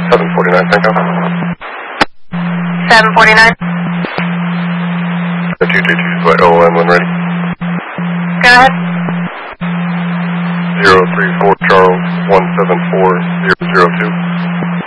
749, Tango. 749. 222, flight OM when ready. Go ahead. 034 Charles, 174 002.